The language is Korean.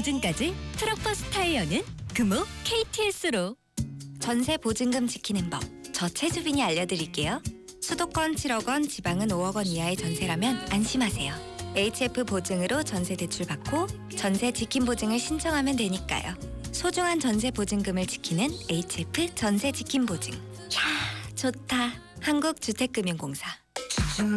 보증까지 트럭버스 타이어는 금호 KTS로. 전세 보증금 지키는 법, 저 최주빈이 알려드릴게요. 수도권 7억 원, 지방은 5억 원 이하의 전세라면 안심하세요. HF 보증으로 전세 대출 받고 전세 지킴 보증을 신청하면 되니까요. 소중한 전세 보증금을 지키는 HF 전세 지킴 보증. 야, 좋다. 한국주택금융공사.